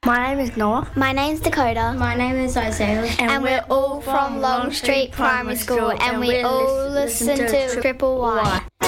My name is Noah. My name's Dakota. My name is Isaiah. And we're all from Long Street Primary School, and we all listen to Triple Y.